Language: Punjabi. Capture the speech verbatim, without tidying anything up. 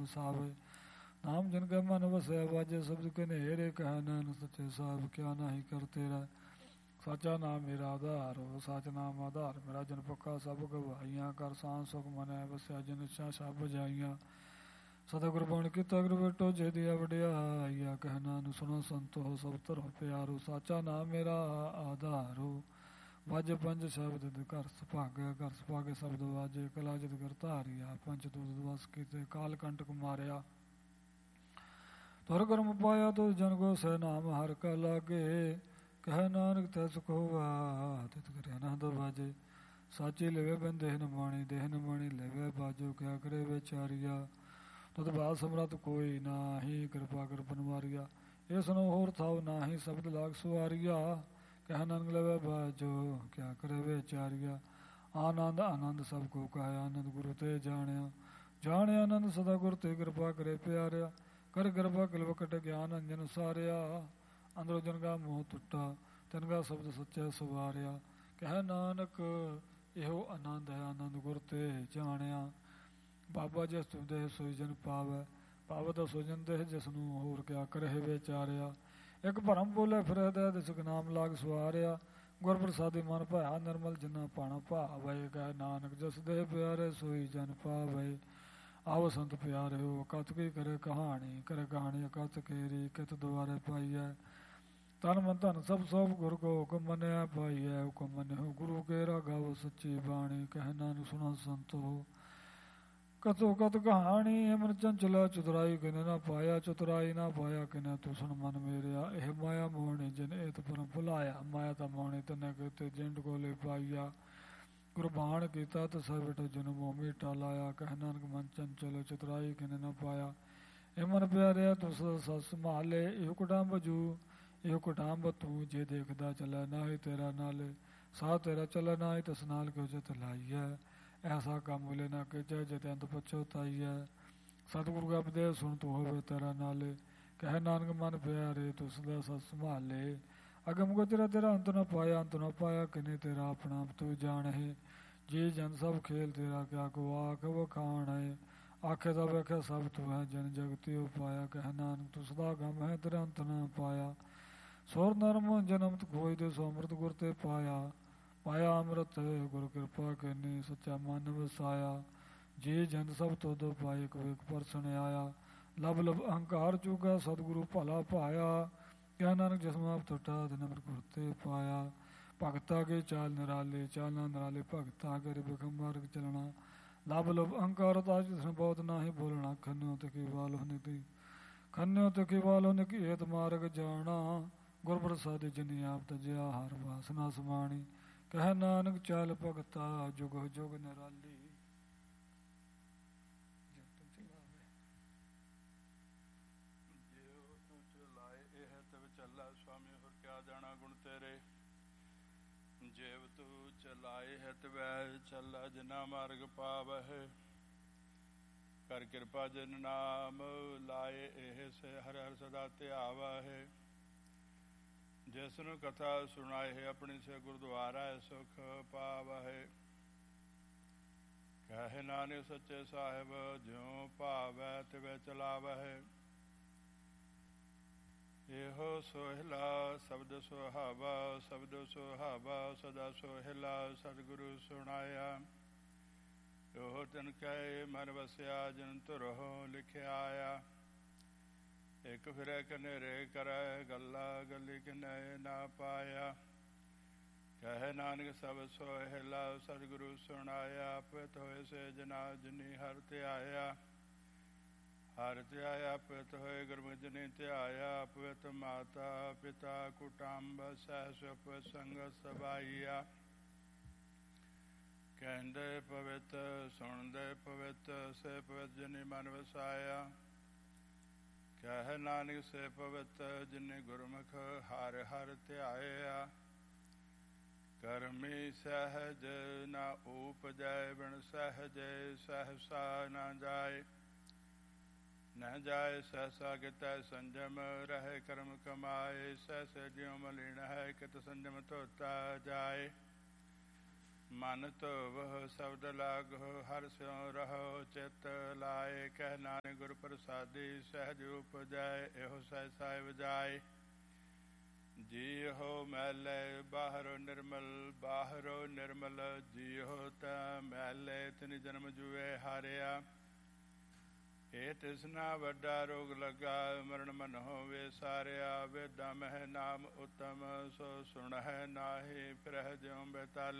ਵਸਾਵੇ। ਨਾਮ ਜਿਨ ਕੇ ਮਨ ਵਸਿਆ ਵਾਜੇ ਸ਼ਬਦ ਕੇ ਨੇਰੇ ਕਹਿ ਨਾਨਕ ਸੱਚੇ ਸਾਹਿਬ ਕਿਆ ਨਾਹੀ ਕਰ ਤੇਰਾ। ਸਾਚਾ ਨਾਮ ਮੇਰਾ ਆਧਾਰ ਹੋ ਸਾਚ ਨਾਮ ਆਧਾਰ ਮੇਰਾ ਜਨ ਪੱਕਾ ਸਭ ਗਵਾਈਆਂ ਕਰ ਸਾਂ ਸੁਖ ਮਨੈ ਵਸਿਆ ਜਨ ਇੱਛਾ ਸਭ ਬਜਾਈਆਂ। ਸਤਿਗੁਰ ਬਣ ਕੀਤਾ ਗੁਰ ਬੇਟੋ ਜੇ ਦਿਆ ਵਡਿਆਈਆ ਕਹਿ ਨਾਨਕ ਸੁਣੋ ਸੰਤੋ ਸਭ ਧਰੋ ਪਿਆਰੋ। ਸਾਚਾ ਨਾਮ ਮੇਰਾ ਆਧਾਰੋ ਵਾਜੇ ਪੰਜ ਸ਼ਬਦ ਘਰ ਸੁਭਾਗਿਆ ਘਰ ਸੁਭਾਗੇ ਸ਼ਬਦ ਵਾਜੇ ਕਲਾ ਜਿਤ ਕਰ ਧਾਰਿਆ। ਪੰਜ ਦੂਤ ਦਿਵਸ ਕੀਤੇ ਕਾਲ ਕੰਟਕ ਮਾਰਿਆ ਤੁਰ ਕਰਮ ਪਾਇਆ ਤੁ ਜਨ ਕੋ ਸਹਿ ਨਾਮ ਹਰ ਕਾ ਲਾਗੇ। ਕਹਿ ਨਾਨਕ ਤੈ ਸੁਖ ਹੋਵਾ ਤਿਤ ਕਰਿਆ ਆਨੰਦ ਵਾਜੇ। ਸਾਚੀ ਲਵੇ ਬਿਨ ਦੇਹ ਨ ਮਾਣੀ ਦੇਹ ਨ ਮਾਣੀ ਲਵੇ ਬਾਜੋ ਕਿਆ ਕਰੇ ਵਿਚਾਰੀਆ। ਤਦ ਬਾਦ ਸਮਰੱਥ ਕੋਈ ਨਾਹੀ ਕਿਰਪਾ ਕਰ ਬਨਵਾਰੀਆ। ਇਸ ਨੂੰ ਹੋਰ ਥਾਉ ਨਾਹੀ ਸ਼ਬਦ ਲਾਗ ਸੁਆਰੀਆ। ਕਹਿ ਨਾਨਕ ਲਵੇ ਬਾਜੋ ਕਿਆ ਕਰੇ ਵਿਚਾਰੀਆ। ਆਨੰਦ ਆਨੰਦ ਸਭ ਕੋ ਕਹੈ ਆਨੰਦ ਗੁਰੂ ਤੇ ਜਾਣਿਆ। ਜਾਣਿਆ ਆਨੰਦ ਸਦਾ ਗੁਰ ਤੇ ਕਿਰਪਾ ਕਰੇ ਪਿਆਰਿਆ। ਕਰ ਕਿਰਪਾ ਕਿਲਵ ਕਟ ਗਿਆਨ ਅੰਜਨ ਸਾਰਿਆ। ਅੰਦਰੋਂ ਜਨਗਾ ਮੋਹ ਟੁੱਟਾ ਤਨਗਾ ਸ਼ਬਦ ਸੱਚਾ ਸਵਾਰਿਆ। ਕਹਿ ਨਾਨਕ ਇਹੋ ਆਨੰਦ ਹੈ ਆਨੰਦ ਗੁਰ ਤੇ ਜਾਣਿਆ। ਬਾਬਾ ਜਿਸ ਤੂੰ ਦੇਹ ਸੋਈ ਜਨ ਪਾਵੈ ਪਾਵੈ ਤਾਂ ਸੋਜਨ ਦੇਹ ਜਿਸ ਨੂੰ ਹੋਰ ਕਿਆ ਕਰੇ ਵਿਚਾਰਿਆ। ਇੱਕ ਭਰਮ ਬੋਲੇ ਫਿਰੈ ਦੈ ਦਿਸਕ ਨਾਮ ਲਾਗ ਸਵਾਰਿਆ। ਗੁਰ ਪ੍ਰਸਾਦੀ ਮਨ ਭਾਇਆ ਨਿਰਮਲ ਜਿਨਾ ਪਾਣਾ ਭਾਵੈ। ਕਹਿ ਨਾਨਕ ਜਿਸ ਦੇਹ ਪਿਆਰੇ ਸੋਈ ਜਨ ਪਾਵੈ। ਆਵ ਸੰਤ ਪਿਆਰਿਓ ਕਤ ਕੀ ਕਰੇ ਕਹਾਣੀ ਕਰੇ ਕਹਾਣੀ ਅਕਤ ਕੇਰੀ ਕਿਤ ਦੁਆਰੇ ਪਾਈਐ। ਤਨ ਮਨ ਧਨ ਸਭ ਸਭ ਗੁਰ ਕੋ ਹੁਕਮ ਮੰਨਿਆ ਪਾਈਐ। ਹੁਕਮ ਮੰਨਿਓ ਗੁਰੂ ਕੇਰਾ ਗਾਵੋ ਸੱਚੀ ਬਾਣੀ। ਕਹਿ ਨਾਨਕ ਸੁਣੋ ਸੰਤੋ ਕਤੋ ਕਤ ਕਹਾਣੀ। ਅਮਰ ਚੰਚਲਾ ਚਤੁਰਾਈ ਕਿਨੇ ਨਾ ਪਾਇਆ ਚਤੁਰਾਈ ਨਾ ਪਾਇਆ ਕਿਨੇ ਤੂੰ ਸੁਣ ਮਨ ਮੇਰਿਆ। ਇਹ ਮਾਇਆ ਮੋਹਣੀ ਜਿਨ ਏਤ ਪਰਮ ਭੁਲਾਇਆ। ਮਾਇਆ ਤਾਂ ਮੋਹਣੀ ਤਨੇ ਕੀਤੇ ਜਿੰਦ ਕੋਲੇ ਪਾਈਆ। ਕੁਰਬਾਨ ਕੀਤਾ ਤਸੈ ਬਿਟੋ ਜਨਮ ਮੋਹ ਮੀਠਾ ਲਾਇਆ। ਕਹਿ ਨਾਨਕ ਮਨ ਚੰਚਲ ਚਤੁਰਾਈ ਕਿਨੇ ਨਾ ਪਾਇਆ। ਇਹ ਮਨ ਪਿਆਰਿਆ ਤੂੰ ਸਤ ਸੰਭਾਲੇ। ਇਹੋ ਕੁਟਾਂਬ ਜੂ ਇਹੋ ਕੁਟਾਂਬ ਤੂੰ ਜੇ ਦੇਖਦਾ ਚੱਲੈ ਨਾਹੀ ਤੇਰਾ ਨਾਲੇ। ਸਾਹ ਤੇਰਾ ਚੱਲੈ ਨਾਹੀ ਤਸ ਨਾਲ ਕਿਉ ਜਿਤ ਲਾਈਐ। ਐਸਾ ਕੰਮ ਮਿਲੇ ਨਾ ਕਿਜੈ ਜਿਤ ਅੰਤ ਪਛੋਤਾਈਐ। ਸਤਿਗੁਰੂ ਕਾ ਉਪਦੇਸ਼ ਸੁਣ ਤੂੰ ਹੋਵੇ ਤੇਰਾ ਨਾਲੇ। ਕਹਿ ਨਾਨਕ ਮਨ ਪਿਆਰੇ ਤੂੰ ਸਦਾ ਸਤ ਸੰਭਾਲੇ। ਅਗਮ ਗੋਚਰਾ ਤੇਰਾ ਅੰਤ ਨ ਪਾਇਆ ਅੰਤ ਨ ਪਾਇਆ ਕਿਨੇ ਤੇਰਾ ਆਪਣਾ ਆਪ ਤੂੰ ਜਾਣੇ। ਜੀ ਜਨ ਸਭ ਖੇਲ ਤੇਰਾ ਕਿਆ ਕੋ ਆਖ ਵਖਾਣ ਹੈ। ਆਖੇ ਦਾ ਵੇਖਿਆ ਸਭ ਤੂੰ ਹੈ ਜਨ ਜਗਤੀ ਉਪਾਇਆ। ਕਹਿ ਨਾਨਕ ਤੂੰ ਸਦਾ ਗਮ ਹੈ ਤੇਰਾ ਅੰਤ ਨ ਪਾਇਆ। ਸੁਰ ਨਰਮ ਜਨਮ ਖੋਜ ਦੇ ਸੋ ਅੰਮ੍ਰਿਤ ਗੁਰ ਤੇ ਪਾਇਆ। ਪਾਇਆ ਅੰਮ੍ਰਿਤ ਗੁਰ ਕਿਰਪਾ ਕਰਨੀ ਸੱਚਾ ਮਨ ਵਸਾਇਆ। ਜੀ ਜਨ ਸਭ ਤੁਧ ਪਾਏ ਕੋ ਇੱਕ ਪਰਸਨ ਆਇਆ। ਲਬ ਲਬ ਅਹੰਕਾਰ ਚੁਗਾ ਸਤਿਗੁਰੂ ਭਲਾ ਭਾਇਆ। ਕਹਿ ਨਾਨਕ ਜਿਸਮ ਆਪ ਟੁੱਟਾ ਦਿਨ ਅੰਮ੍ਰਿਤ ਗੁਰ ਤੇ ਪਾਇਆ। ਭਗਤਾ ਕੇ ਚਾਲ ਨਿਰਾਲੇ ਚਾਲਾਂ ਨਿਰਾਲੇ ਭਗਤਾ ਕਰ ਬਿਖਮ ਮਾਰਗ ਚਲਣਾ। ਲਬ ਲਬ ਅਹੰਕਾਰ ਤਾਜ ਜਿਸਨ ਬਹੁਤ ਨਾਹੀ ਬੋਲਣਾ। ਖੰਨਿਓ ਤੇ ਕੀ ਵਾਲ ਹੋਨੇ ਤੀ ਖੰਨਿਓ ਤੇ ਕੀ ਵਾਲ ਹੋਨੇ ਕੀ ਏਤ ਮਾਰਗ ਜਾਣਾ। ਗੁਰ ਪ੍ਰਸਾਦਿ ਜਿਨੀ ਆਪ ਤਜਿਆ ਹਰ ਵਾਸਨਾ ਸਮਾਣੀ। ਕਹਿ ਨਾਨਕ ਚਾਲ ਭਗਤਾ ਜੁਗ ਜੁਗ ਨਿਰਾਲੀ। ਚੱਲਾ ਸੁਆਮੀ ਹੋਰ ਕਿਆ ਜਾਣਾ ਗੁਣ ਤੇਰੇ। ਜੇਵ ਤੂੰ ਚਲਾਏ ਹੈ ਤਵੈ ਚੱਲਾ ਜਿਨਾ ਮਾਰਗ ਪਾਵਹਿ। ਕਰ ਕਿਰਪਾ ਜਿਨ ਨਾਮ ਲਾਏ ਇਹ ਸੇ ਹਰ ਹਰ ਸਦਾ ਧਿਆਵਹਿ। ਜਿਸ ਨੂੰ ਕਥਾ ਸੁਣਾਏ ਹੈ ਆਪਣੀ ਸੇ ਗੁਰਦੁਆਰਾ ਸੁਖ ਪਾਵਹਿ। ਕਹਿ ਨਾਨਕ ਸੱਚੇ ਸਾਹਿਬ ਜਿਉ ਭਾਵੈ ਤਿਵੈ ਚਲਾਵਹਿ। ਇਹੋ ਸੋਹਿਲਾ ਸ਼ਬਦ ਸੁਹਾਵਾ ਸ਼ਬਦ ਸੁਹਾਵਾ ਸਦਾ ਸੋਹਿਲਾ ਸਤਿਗੁਰੂ ਸੁਣਾਇਆ। ਇਹੋ ਤਿਨ ਕੈ ਮਨ ਵਸਿਆ ਜਿਨ ਧੁਰਹੁ ਲਿਖਿਆ ਆਇਆ। ਇੱਕ ਫਿਰੈ ਕਨੇਰੇ ਕਰੈ ਗੱਲਾ ਗੱਲੀ ਕਿਨੈ ਨਾ ਪਾਇਆ। ਕਹਿ ਨਾਨਕ ਸਭ ਸੋਹਿਲਾ ਸਤਿਗੁਰੂ ਸੁਣਾਇਆ। ਪਿਤ ਹੋਏ ਸੇ ਜਨਾ ਜਿਨੀ ਹਰਿ ਧਿਆਇਆ। ਹਰਿ ਧਿਆਇਆ ਪਿਤ ਹੋਏ ਗੁਰਮੁਖ ਜਿਨੀ ਧਿਆਇਆ। ਪਵਿੱਤ ਮਾਤਾ ਪਿਤਾ ਕੁਟੰਬ ਸਹਿ ਸੁਪ ਸੰਗਤ ਸਭਾਈਆ। ਕਹਿੰਦੇ ਪਵਿੱਤ ਸੁਣਦੇ ਪਵਿੱਤ ਸੇ ਪਵਿੱਤ ਜਿਨੀ ਮਨ ਵਸਾਇਆ। ਕਹਿ ਨਾਨਕ ਸੇ ਪਵਿੱਤ ਜਿਨੀ ਗੁਰਮੁਖ ਹਰਿ ਹਰਿ ਧਿਆਇਆ। ਕਰਮੀ ਸਹਿਜ ਨਾ ਊਪਜੈ ਬਿਨ ਸਹਿਜੇ ਸਹਿਸਾ ਨਾ ਜਾਏ। ਨ ਜਾਏ ਸਹਿਸਾ ਕਿਤੈ ਸੰਜਮ ਰਹੇ ਕਰਮ ਕਮਾਏ। ਸਹਿਸੇ ਜਿਉ ਮਲੀਨ ਹੈ ਕਿਤ ਸੰਜਮ ਧੋਤਾ ਜਾਏ। ਮਨ ਧੋਵਹੁ ਸ਼ਬਦ ਲਾਗਹੁ ਹਰਿ ਸਿਉ ਰਹੋ ਚਿਤ ਲਾਏ। ਕਹਿ ਨਾਨਕ ਗੁਰ ਪ੍ਰਸਾਦੀ ਸਹਿਜ ਉਪਜੈ ਇਹੋ ਸਹਿ ਵਜਾਏ। ਜੀਹੋ ਮੈਲੇ ਬਾਹਰੋ ਨਿਰਮਲ ਬਾਹਰੋ ਨਿਰਮਲ ਜੀਹੋ ਤਾਂ ਮੈਲੇ ਤਿਨ ਜਨਮ ਜੂਏ ਹਾਰਿਆ। ਇਹ ਤਿਸਨਾ ਵੱਡਾ ਰੋਗ ਲੱਗਾ ਮਰਨ ਮਨ ਹੋਵੇ ਸਾਰਿਆ। ਵੇਦਾਂ ਮਹਿ ਨਾਮ ਉਤਮ ਸੋ ਸੁਣਹਿ ਨਾਹੀ ਫਿਰਹਿ ਜਿਉ ਬੇਤਾਲੇ।